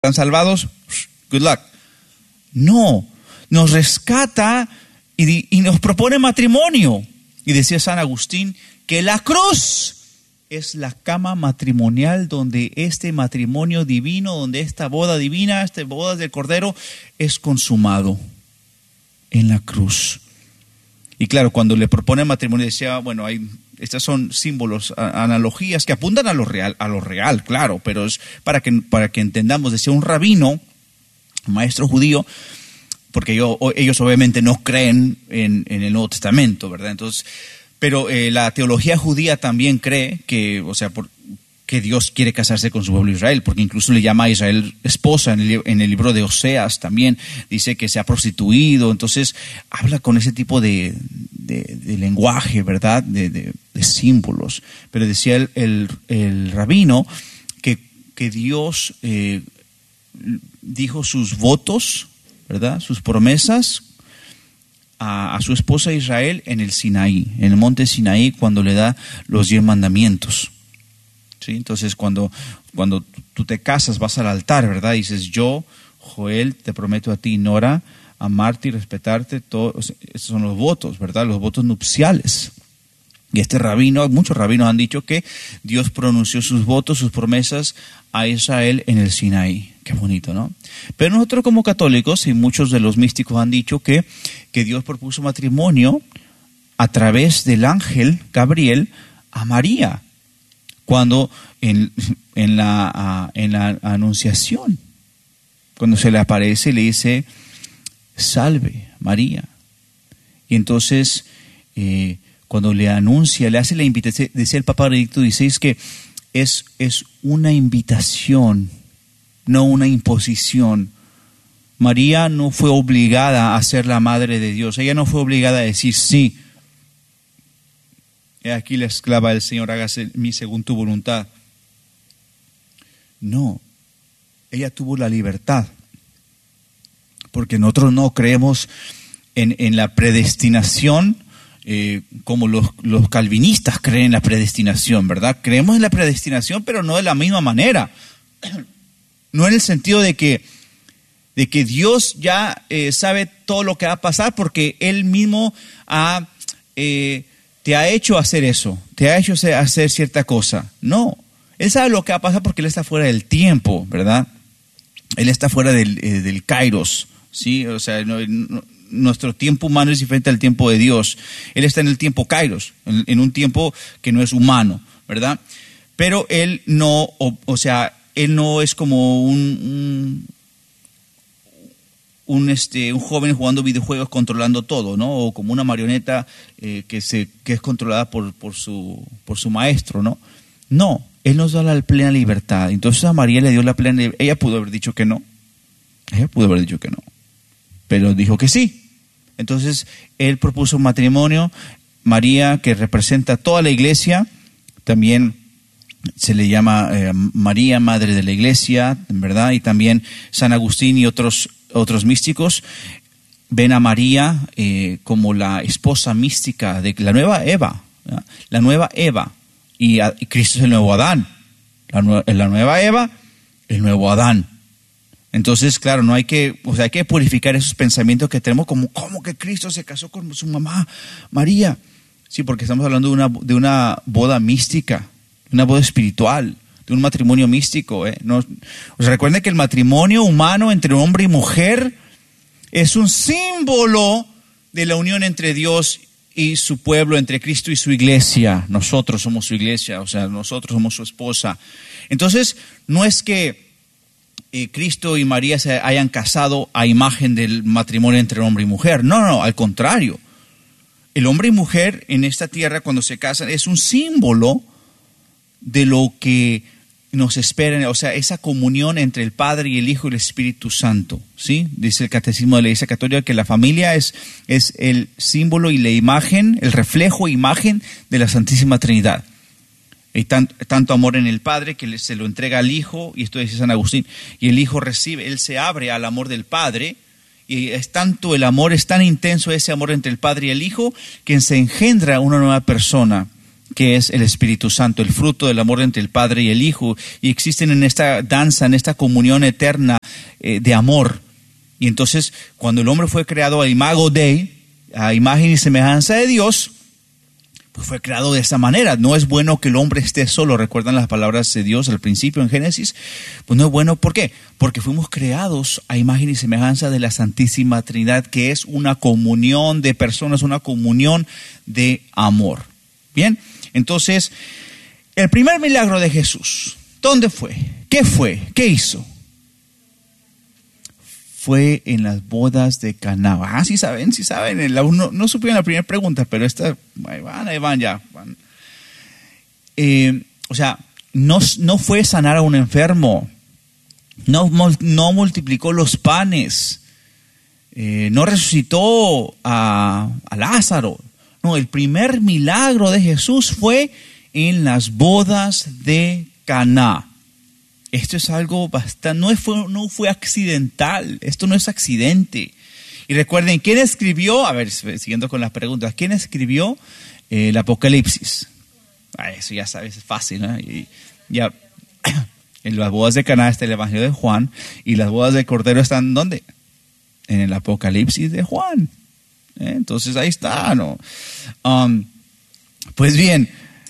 ¿Están salvados? Good luck. No, nos rescata y nos propone matrimonio. Y decía San Agustín que la cruz es la cama matrimonial donde este matrimonio divino, donde esta boda divina, esta boda del Cordero es consumado en la cruz. Y claro, cuando le propone matrimonio decía, bueno, estas son símbolos, analogías que apuntan a lo real, claro, pero es para que entendamos. Decía un rabino, un maestro judío, porque ellos obviamente no creen en el Nuevo Testamento, ¿verdad? Entonces, pero la teología judía también cree que, que Dios quiere casarse con su pueblo Israel, porque incluso le llama a Israel esposa en el libro de Oseas también, dice que se ha prostituido. Entonces habla con ese tipo de lenguaje, ¿verdad? De símbolos. Pero decía el rabino que Dios dijo sus votos, ¿verdad? Sus promesas a su esposa Israel en el Sinaí, en el monte Sinaí, cuando le da los 10 mandamientos. ¿Sí? Entonces cuando tú te casas, vas al altar, ¿verdad? Dices, yo, Joel, te prometo a ti, Nora, amarte y respetarte. Esos son los votos, ¿verdad? Los votos nupciales. Y muchos rabinos han dicho que Dios pronunció sus votos, sus promesas a Israel en el Sinaí. Qué bonito, ¿no? Pero nosotros como católicos, y muchos de los místicos han dicho que Dios propuso matrimonio a través del ángel Gabriel a María, cuando en la anunciación, cuando se le aparece y le dice, salve María. Y entonces, cuando le anuncia, le hace la invitación, decía el Papa Benedicto XVI que es una invitación, no una imposición. María no fue obligada a ser la madre de Dios, ella no fue obligada a decir sí. He aquí la esclava del Señor, hágase en mí según tu voluntad. No, ella tuvo la libertad, porque nosotros no creemos en la predestinación como los calvinistas creen en la predestinación, ¿verdad? Creemos en la predestinación, pero no de la misma manera. No en el sentido de que Dios ya sabe todo lo que va a pasar, porque Él mismo te ha hecho hacer eso, te ha hecho hacer cierta cosa. No, Él sabe lo que va a pasar porque Él está fuera del tiempo, ¿verdad? Él está fuera del kairos, ¿sí? O sea, nuestro tiempo humano es diferente al tiempo de Dios. Él está en el tiempo kairos, en un tiempo que no es humano, ¿verdad? Pero Él no, Él no es como un joven jugando videojuegos controlando todo, ¿no? O como una marioneta que es controlada por su maestro, ¿no? No, Él nos da la plena libertad. Entonces a María le dio la plena libertad. Ella pudo haber dicho que no. Pero dijo que sí. Entonces Él propuso un matrimonio. María, que representa a toda la iglesia, también se le llama María, Madre de la Iglesia, ¿verdad? Y también San Agustín y otros místicos ven a María como la esposa mística de la nueva Eva, ¿verdad? La nueva Eva, y Cristo es el nuevo Adán. La nueva Eva, el nuevo Adán. Entonces, claro, hay que purificar esos pensamientos que tenemos como ¿cómo que Cristo se casó con su mamá María? Sí, porque estamos hablando de una boda mística, una boda espiritual, de un matrimonio místico. Recuerden que el matrimonio humano entre hombre y mujer es un símbolo de la unión entre Dios y su pueblo, entre Cristo y su iglesia. Nosotros somos su iglesia, nosotros somos su esposa. Entonces, no es que Cristo y María se hayan casado a imagen del matrimonio entre hombre y mujer. No, al contrario. El hombre y mujer en esta tierra cuando se casan es un símbolo de lo que nos espera, esa comunión entre el Padre y el Hijo y el Espíritu Santo, ¿sí? Dice el Catecismo de la Iglesia Católica que la familia es el símbolo y la imagen, el reflejo e imagen de la Santísima Trinidad. Hay tanto amor en el Padre que se lo entrega al Hijo, y esto dice San Agustín, y el Hijo recibe, Él se abre al amor del Padre, y es tanto el amor, es tan intenso ese amor entre el Padre y el Hijo, que se engendra una nueva persona, que es el Espíritu Santo, el fruto del amor entre el Padre y el Hijo, y existen en esta danza, en esta comunión eterna de amor. Y entonces, cuando el hombre fue creado a imago Dei, a imagen y semejanza de Dios, pues fue creado de esta manera. No es bueno que el hombre esté solo. ¿Recuerdan las palabras de Dios al principio en Génesis? Pues no es bueno. ¿Por qué? Porque fuimos creados a imagen y semejanza de la Santísima Trinidad, que es una comunión de personas, una comunión de amor. Bien, entonces, el primer milagro de Jesús, ¿dónde fue? ¿Qué fue? ¿Qué hizo? Fue en las bodas de Caná. Ah, sí saben. No supieron la primera pregunta, pero esta, ahí van ya. O sea, no fue sanar a un enfermo, no multiplicó los panes, no resucitó a Lázaro. No, el primer milagro de Jesús fue en las bodas de Caná. Esto es algo bastante, no fue accidental, esto no es accidente. Y recuerden, ¿quién escribió? A ver, siguiendo con las preguntas, ¿quién escribió el Apocalipsis? Eso ya sabes, es fácil, ¿no? Y ya, en las bodas de Caná está el Evangelio de Juan, y las bodas de Cordero están, ¿dónde? En el Apocalipsis de Juan. Entonces ahí está, ¿no? Pues bien,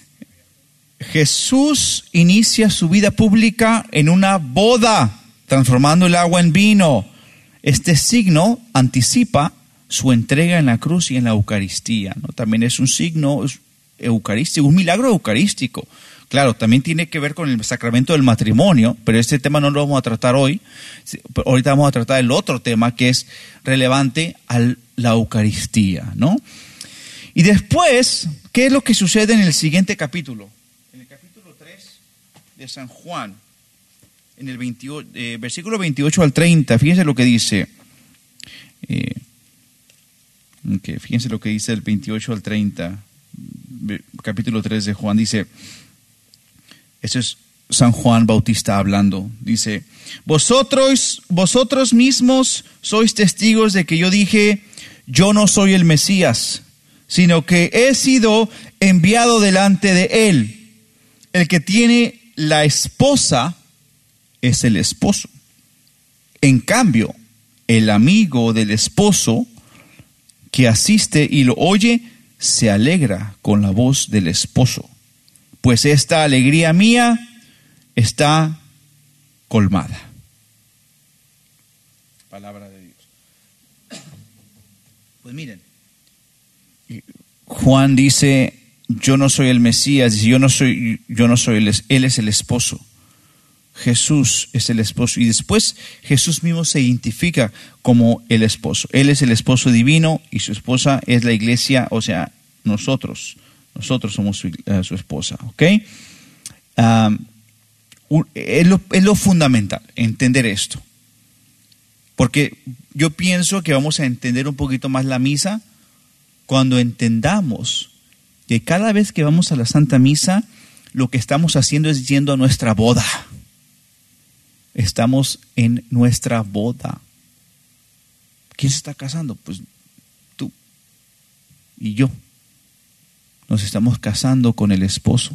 Jesús inicia su vida pública en una boda, transformando el agua en vino. Este signo anticipa su entrega en la cruz y en la Eucaristía, ¿no? También es un signo eucarístico, un milagro eucarístico. Claro, también tiene que ver con el sacramento del matrimonio, pero este tema no lo vamos a tratar hoy. Ahorita vamos a tratar el otro tema que es relevante a la Eucaristía, ¿no? Y después, ¿qué es lo que sucede en el siguiente capítulo? En el capítulo 3 de San Juan, en el versículo 28 al 30, fíjense lo que dice. Fíjense lo que dice el 28 al 30, capítulo 3 de Juan, dice... Eso es San Juan Bautista hablando. Dice, vosotros mismos sois testigos de que yo dije, yo no soy el Mesías, sino que he sido enviado delante de él. El que tiene la esposa es el esposo. En cambio, el amigo del esposo que asiste y lo oye, se alegra con la voz del esposo. Pues esta alegría mía está colmada. Palabra de Dios. Pues miren, Juan dice, yo no soy el Mesías, dice, yo no soy él es el esposo. Jesús es el esposo. Y después Jesús mismo se identifica como el esposo. Él es el esposo divino y su esposa es la iglesia, o sea, nosotros somos su esposa, ¿ok? Es lo fundamental, entender esto. Porque yo pienso que vamos a entender un poquito más la misa cuando entendamos que cada vez que vamos a la Santa Misa, lo que estamos haciendo es yendo a nuestra boda. Estamos en nuestra boda. ¿Quién se está casando? Pues tú y yo. Nos estamos casando con el esposo.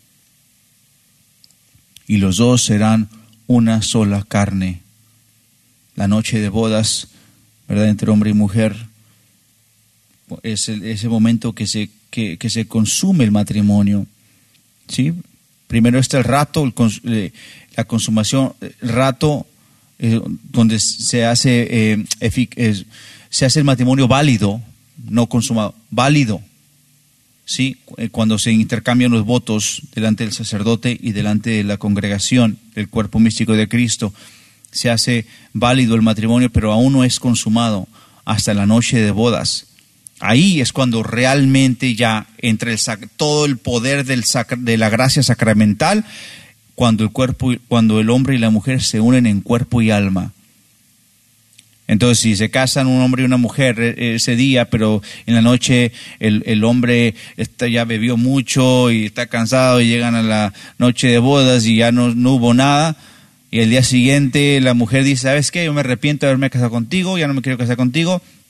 Y los dos serán una sola carne. La noche de bodas, ¿verdad?, entre hombre y mujer, es ese momento que se consume el matrimonio. ¿Sí? Primero está el rato, la consumación, el rato donde se hace el matrimonio válido, no consumado, válido. ¿Sí? Cuando se intercambian los votos delante del sacerdote y delante de la congregación, el cuerpo místico de Cristo, se hace válido el matrimonio, pero aún no es consumado hasta la noche de bodas. Ahí es cuando realmente ya entra todo el poder de la gracia sacramental, cuando el hombre y la mujer se unen en cuerpo y alma. Entonces, si se casan un hombre y una mujer ese día, pero en la noche el hombre ya bebió mucho y está cansado y llegan a la noche de bodas y ya no hubo nada, y el día siguiente la mujer dice, ¿sabes qué? Yo me arrepiento de haberme casado contigo, ya no me quiero casar contigo.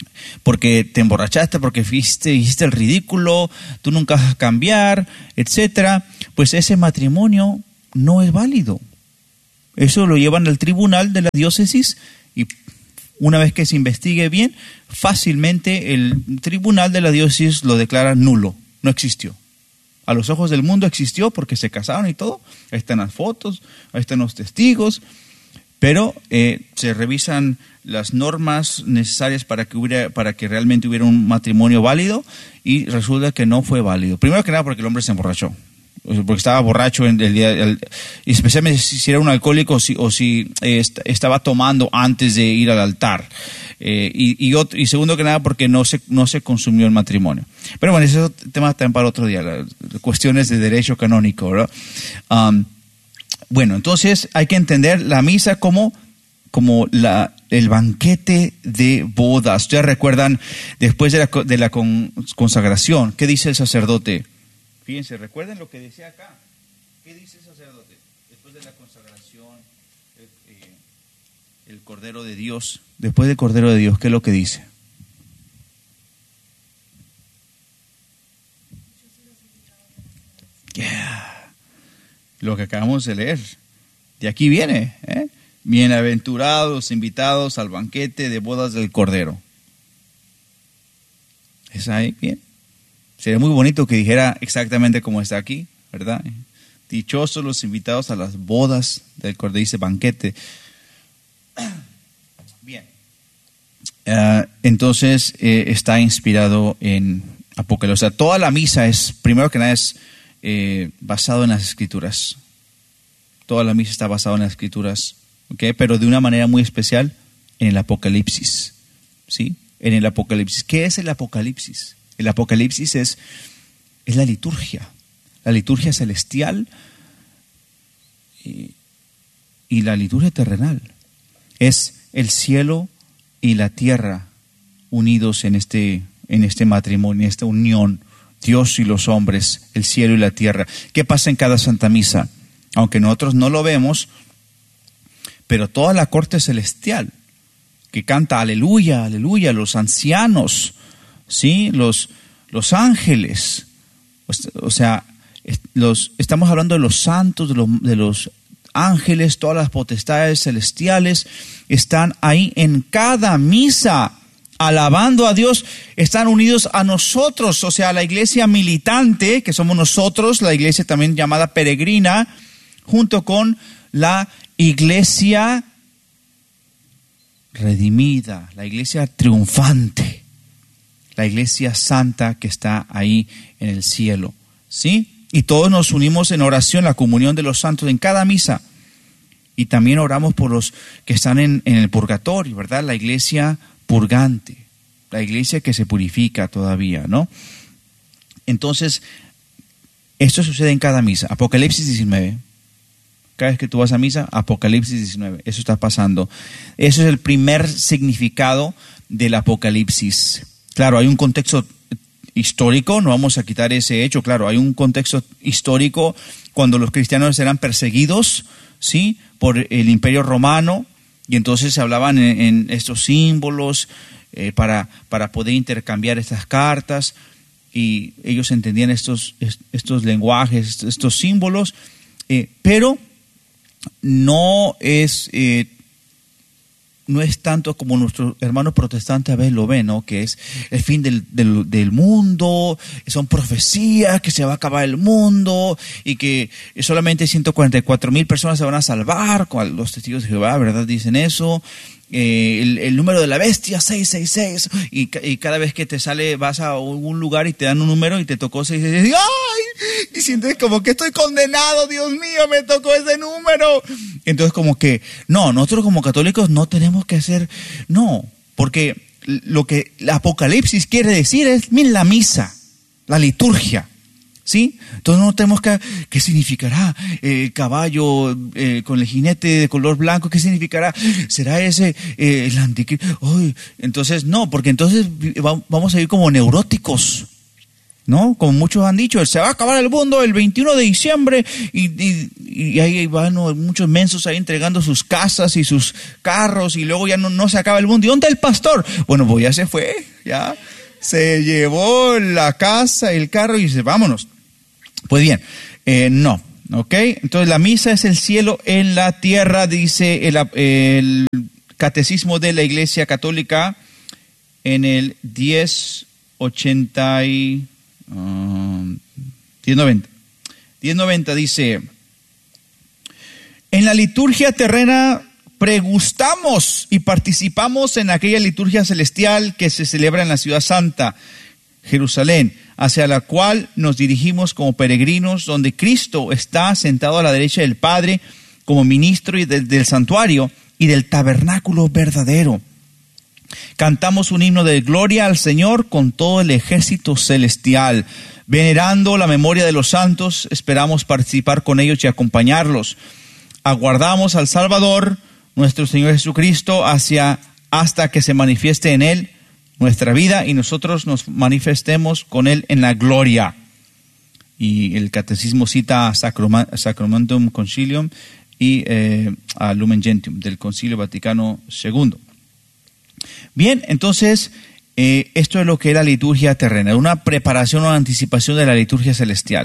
porque te emborrachaste, porque hiciste el ridículo, tú nunca vas a cambiar, etcétera, pues ese matrimonio no es válido. Eso lo llevan al tribunal de la diócesis y una vez que se investigue bien, fácilmente el tribunal de la diócesis lo declara nulo, no existió. A los ojos del mundo existió porque se casaron y todo, ahí están las fotos, ahí están los testigos, pero se revisan las normas necesarias para que realmente hubiera un matrimonio válido y resulta que no fue válido. Primero que nada porque el hombre se emborrachó, porque estaba borracho en el día, especialmente si era un alcohólico o si estaba tomando antes de ir al altar. Y segundo que nada porque no se consumió el matrimonio. Pero bueno, ese es un tema también para otro día, las cuestiones de derecho canónico, ¿verdad? Bueno, entonces hay que entender la misa como el banquete de bodas. Ustedes recuerdan, después de la consagración, ¿qué dice el sacerdote? Fíjense, recuerden lo que decía acá. ¿Qué dice el sacerdote? Después de la consagración, el Cordero de Dios. Después del Cordero de Dios, ¿qué es lo que dice? Yeah. Lo que acabamos de leer. De aquí viene, ¿eh? Bienaventurados, invitados al banquete de bodas del Cordero. ¿Es ahí bien? Sería muy bonito que dijera exactamente como está aquí, ¿verdad? Dichosos los invitados a las bodas del Cordero, dice banquete. Bien. Entonces está inspirado en Apocalipsis. O sea, toda la misa es, primero que nada, es basado en las Escrituras. Toda la misa está basada en las Escrituras, ¿okay? Pero de una manera muy especial en el Apocalipsis, ¿sí? En el Apocalipsis. ¿Qué es el Apocalipsis? El Apocalipsis es la liturgia celestial y la liturgia terrenal. Es el cielo y la tierra unidos en este matrimonio, en esta unión, Dios y los hombres, el cielo y la tierra. ¿Qué pasa en cada Santa Misa? Aunque nosotros no lo vemos, pero toda la corte celestial que canta aleluya, aleluya, los ancianos, ¿sí? Los ángeles, o sea, estamos hablando de los santos, de los ángeles, todas las potestades celestiales están ahí en cada misa, alabando a Dios, están unidos a nosotros, o sea, la iglesia militante, que somos nosotros, la iglesia también llamada peregrina, junto con la iglesia redimida, la iglesia triunfante, la iglesia santa que está ahí en el cielo, ¿sí? Y todos nos unimos en oración, la comunión de los santos en cada misa. Y también oramos por los que están en el purgatorio, ¿verdad? La iglesia purgante, la iglesia que se purifica todavía, ¿no? Entonces, esto sucede en cada misa. Apocalipsis 19. Cada vez que tú vas a misa, Apocalipsis 19. Eso está pasando. Eso es el primer significado del Apocalipsis. Claro, hay un contexto histórico, no vamos a quitar ese hecho, claro, hay un contexto histórico cuando los cristianos eran perseguidos, ¿sí? Por el Imperio Romano, y entonces se hablaban en estos símbolos para poder intercambiar estas cartas, y ellos entendían estos lenguajes, estos símbolos, pero no es tanto como nuestros hermanos protestantes a veces lo ven, ¿no? Que es el fin del mundo, son profecías que se va a acabar el mundo y que solamente 144,000 personas se van a salvar. Los testigos de Jehová, ¿verdad? Dicen eso. El número de la bestia, 666, y cada vez que te sale, vas a un lugar y te dan un número y te tocó 666, ¡ay! Y sientes como que estoy condenado, Dios mío, me tocó ese número. Entonces como que, no, nosotros como católicos no tenemos que hacer, no, porque lo que el Apocalipsis quiere decir es, miren, la misa, la liturgia. ¿Sí? Entonces no tenemos ¿qué significará el caballo con el jinete de color blanco? ¿Qué significará? ¿Será ese el anticristo? Entonces no, porque entonces vamos a ir como neuróticos. ¿no? Como muchos han dicho, se va a acabar el mundo el 21 de diciembre y ahí van muchos mensos ahí entregando sus casas y sus carros y luego ya no se acaba el mundo. ¿Y dónde está el pastor? Bueno, pues ya se fue, ya se llevó la casa, el carro y dice, vámonos. Pues bien, no, ¿ok? Entonces la misa es el cielo en la tierra, dice el Catecismo de la Iglesia Católica en el 1090 dice: en la liturgia terrena pregustamos y participamos en aquella liturgia celestial que se celebra en la ciudad santa, Jerusalén, hacia la cual nos dirigimos como peregrinos, donde Cristo está sentado a la derecha del Padre como ministro del santuario y del tabernáculo verdadero. Cantamos un himno de gloria al Señor con todo el ejército celestial. Venerando la memoria de los santos, esperamos participar con ellos y acompañarlos. Aguardamos al Salvador, nuestro Señor Jesucristo, hasta que se manifieste en Él nuestra vida y nosotros nos manifestemos con Él en la gloria. Y el Catecismo cita a Sacramentum Concilium y a Lumen Gentium del Concilio Vaticano II. Bien, entonces, esto es lo que es la liturgia terrena, una preparación o anticipación de la liturgia celestial.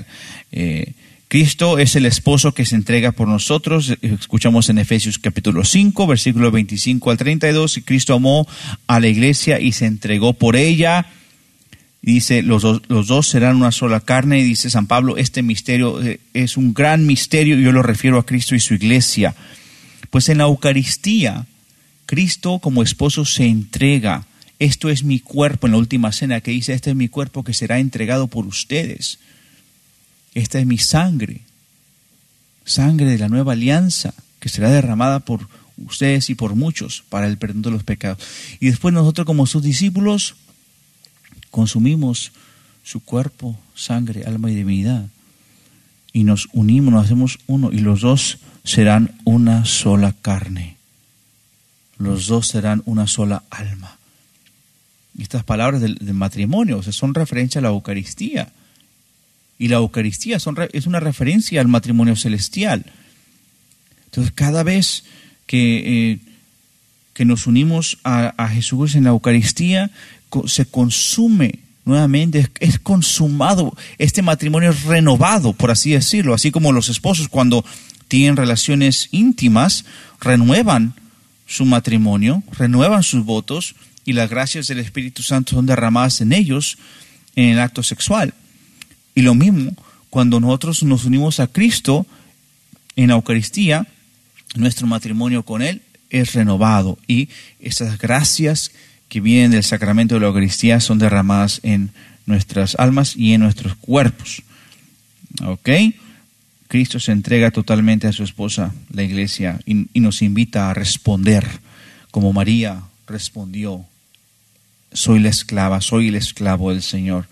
Cristo es el esposo que se entrega por nosotros. Escuchamos en Efesios capítulo 5, versículos 25 al 32, y Cristo amó a la iglesia y se entregó por ella. Dice, los dos serán una sola carne, y dice San Pablo, este misterio es un gran misterio, y yo lo refiero a Cristo y su iglesia. Pues en la Eucaristía, Cristo como esposo se entrega. Esto es mi cuerpo, en la última cena que dice, este es mi cuerpo que será entregado por ustedes. Esta es mi sangre, sangre de la nueva alianza, que será derramada por ustedes y por muchos para el perdón de los pecados. Y después nosotros como sus discípulos consumimos su cuerpo, sangre, alma y divinidad. Y nos unimos, nos hacemos uno, y los dos serán una sola carne. Los dos serán una sola alma. Y estas palabras del matrimonio, o sea, son referencia a la Eucaristía. Y la Eucaristía es una referencia al matrimonio celestial. Entonces, cada vez que nos unimos a Jesús en la Eucaristía, se consume nuevamente, es consumado. Este matrimonio es renovado, por así decirlo. Así como los esposos, cuando tienen relaciones íntimas, renuevan su matrimonio, renuevan sus votos, y las gracias del Espíritu Santo son derramadas en ellos en el acto sexual. Y lo mismo, cuando nosotros nos unimos a Cristo en la Eucaristía, nuestro matrimonio con Él es renovado, y esas gracias que vienen del sacramento de la Eucaristía son derramadas en nuestras almas y en nuestros cuerpos. ¿Ok? Cristo se entrega totalmente a su esposa, la iglesia, y nos invita a responder como María respondió: soy la esclava, soy el esclavo del Señor.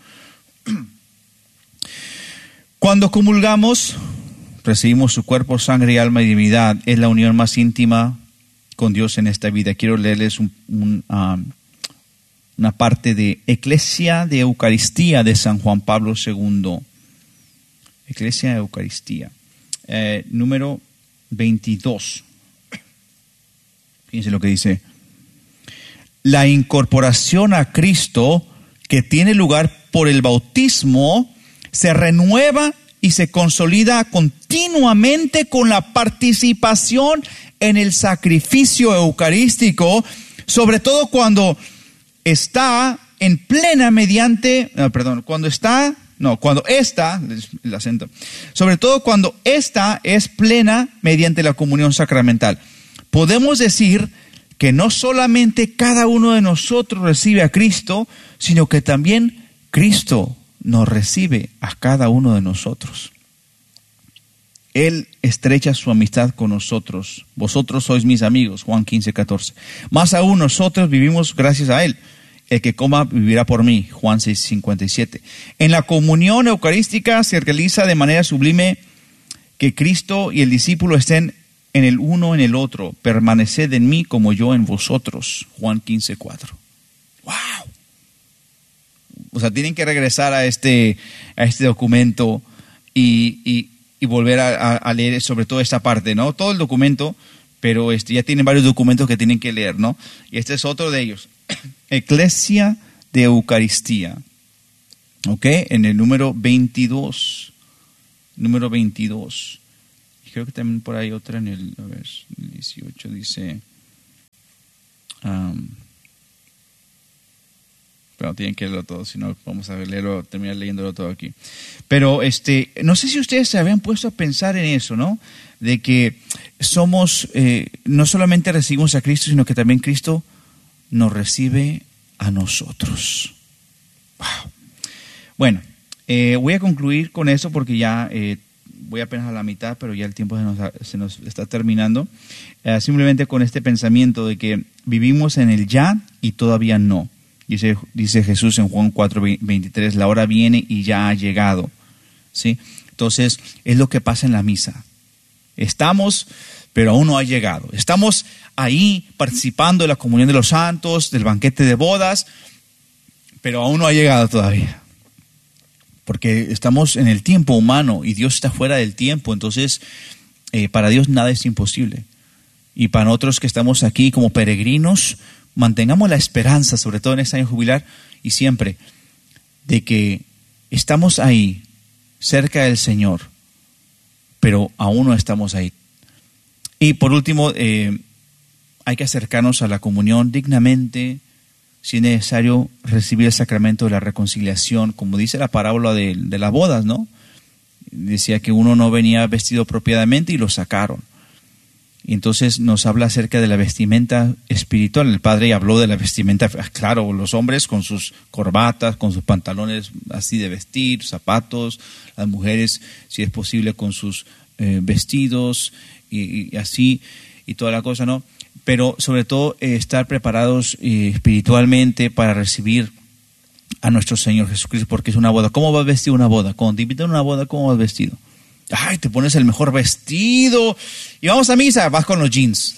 Cuando comulgamos, recibimos su cuerpo, sangre, y alma y divinidad. Es la unión más íntima con Dios en esta vida. Quiero leerles una parte de Eclesia de Eucaristía de San Juan Pablo II. Eclesia de Eucaristía, número 22. Fíjense lo que dice. La incorporación a Cristo, que tiene lugar por el bautismo, se renueva y se consolida continuamente con la participación en el sacrificio eucarístico, sobre todo cuando está en plena sobre todo cuando esta es plena mediante la comunión sacramental. Podemos decir que no solamente cada uno de nosotros recibe a Cristo, sino que también Cristo nos recibe a cada uno de nosotros. Él estrecha su amistad con nosotros. Vosotros sois mis amigos, Juan 15:14. Más aún nosotros vivimos gracias a Él. El que coma vivirá por mí, Juan 6:57. En la comunión eucarística se realiza de manera sublime que Cristo y el discípulo estén en el uno en el otro. Permaneced en mí como yo en vosotros, Juan 15:4. ¡Wow! O sea, tienen que regresar a este documento y volver a leer sobre todo esta parte, ¿no? Todo el documento, pero ya tienen varios documentos que tienen que leer, ¿no? Y este es otro de ellos. Eclesia de Eucaristía. ¿Ok? En el número 22. Número 22. Creo que también por ahí otra en el 18 dice... pero tienen que leerlo todo, si no vamos a leerlo, terminar leyéndolo todo aquí. Pero no sé si ustedes se habían puesto a pensar en eso, ¿no? De que somos, no solamente recibimos a Cristo, sino que también Cristo nos recibe a nosotros. Wow. Bueno, voy a concluir con eso porque ya voy apenas a la mitad, pero ya el tiempo se nos está terminando. Simplemente con este pensamiento de que vivimos en el ya y todavía no. Dice Jesús en Juan 4:23, la hora viene y ya ha llegado. ¿Sí? Entonces, es lo que pasa en la misa. Estamos, pero aún no ha llegado. Estamos ahí participando de la comunión de los santos, del banquete de bodas, pero aún no ha llegado todavía. Porque estamos en el tiempo humano y Dios está fuera del tiempo. Entonces, para Dios nada es imposible. Y para nosotros que estamos aquí como peregrinos, mantengamos la esperanza, sobre todo en este año jubilar y siempre, de que estamos ahí, cerca del Señor, pero aún no estamos ahí. Y por último, hay que acercarnos a la comunión dignamente, si es necesario recibir el sacramento de la reconciliación, como dice la parábola de las bodas, ¿no? Decía que uno no venía vestido apropiadamente y lo sacaron. Y entonces nos habla acerca de la vestimenta espiritual. El Padre habló de la vestimenta, claro, los hombres con sus corbatas, con sus pantalones así de vestir, zapatos, las mujeres, si es posible, con sus vestidos y así, y toda la cosa, ¿no? Pero sobre todo estar preparados espiritualmente para recibir a nuestro Señor Jesucristo, porque es una boda. ¿Cómo vas vestido una boda? Cuando te invitan a una boda, ¿cómo vas vestido? Ay, te pones el mejor vestido y vamos a misa, vas con los jeans.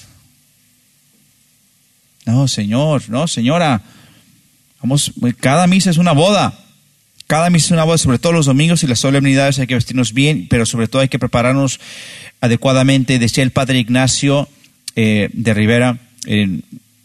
No, señor, no, señora. Vamos, cada misa es una boda. Cada misa es una boda, sobre todo los domingos y las solemnidades hay que vestirnos bien, pero sobre todo hay que prepararnos adecuadamente. Decía el Padre Ignacio de Rivera, él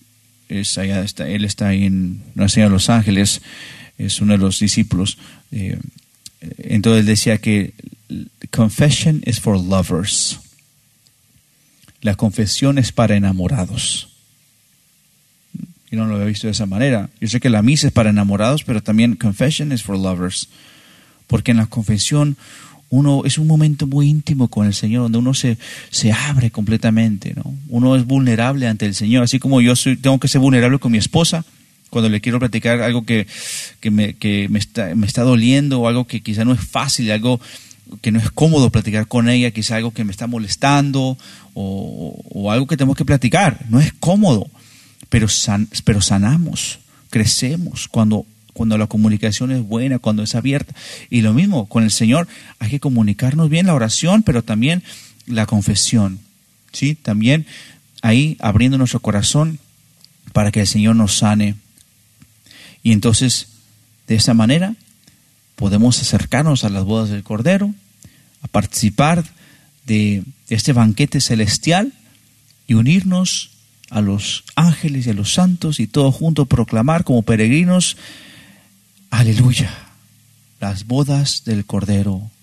está ahí en la Señora de los Ángeles, es uno de los discípulos. Entonces él decía que confession is for lovers. La confesión es para enamorados. Yo no lo había visto de esa manera. Yo sé que la misa es para enamorados, pero también confession is for lovers. Porque en la confesión uno es un momento muy íntimo con el Señor, donde uno se abre completamente, ¿no? Uno es vulnerable ante el Señor, así como yo tengo que ser vulnerable con mi esposa cuando le quiero platicar algo que me está doliendo, o algo que quizá no es fácil, algo que no es cómodo platicar con ella, quizá algo que me está molestando, o algo que tenemos que platicar. No es cómodo, pero sanamos, crecemos cuando la comunicación es buena, cuando es abierta. Y lo mismo con el Señor, hay que comunicarnos bien, la oración, pero también la confesión, ¿sí? También ahí abriendo nuestro corazón para que el Señor nos sane. Y entonces, de esa manera, podemos acercarnos a las bodas del Cordero, a participar de este banquete celestial y unirnos a los ángeles y a los santos y todos juntos proclamar como peregrinos: aleluya, las bodas del Cordero